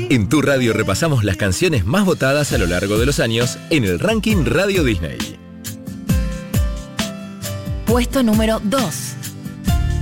En tu radio repasamos las canciones más votadas a lo largo de los años en el ranking Radio Disney. Puesto número 2.